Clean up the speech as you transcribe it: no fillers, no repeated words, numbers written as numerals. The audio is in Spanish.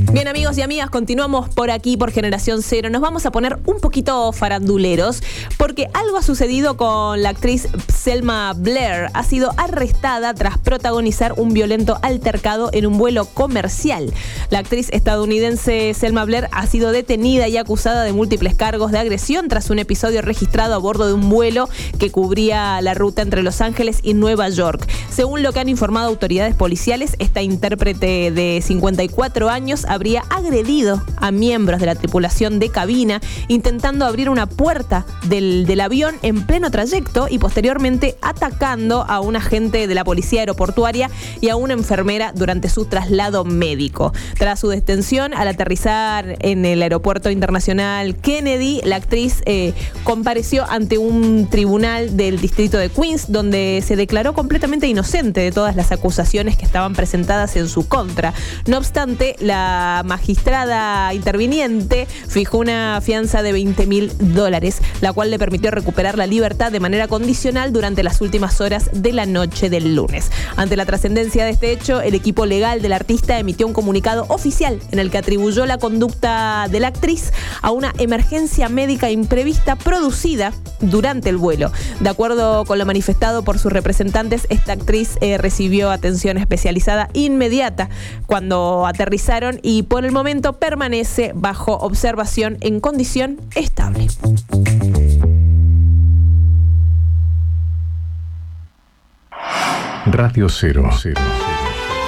Bien, amigos y amigas, continuamos por aquí, por Generación Cero. Nos vamos a poner un poquito faranduleros porque algo ha sucedido con la actriz Selma Blair. Ha sido arrestada tras protagonizar un violento altercado en un vuelo comercial. La actriz estadounidense Selma Blair ha sido detenida y acusada de múltiples cargos de agresión tras un episodio registrado a bordo de un vuelo que cubría la ruta entre Los Ángeles y Nueva York. Según lo que han informado autoridades policiales, esta intérprete de 54 años habría agredido a miembros de la tripulación de cabina intentando abrir una puerta del avión en pleno trayecto y posteriormente atacando a un agente de la policía aeroportuaria y a una enfermera durante su traslado médico. Tras su detención, al aterrizar en el aeropuerto internacional Kennedy, la actriz compareció ante un tribunal del distrito de Queens, donde se declaró completamente inocente de todas las acusaciones que estaban presentadas en su contra. No obstante, la magistrada interviniente fijó una fianza de $20,000, la cual le permitió recuperar la libertad de manera condicional durante las últimas horas de la noche del lunes. Ante la trascendencia de este hecho, el equipo legal del artista emitió un comunicado oficial en el que atribuyó la conducta de la actriz a una emergencia médica imprevista producida durante el vuelo. De acuerdo con lo manifestado por sus representantes, esta actriz recibió atención especializada inmediata cuando aterrizaron y por el momento permanece bajo observación en condición estable. Radio Cero.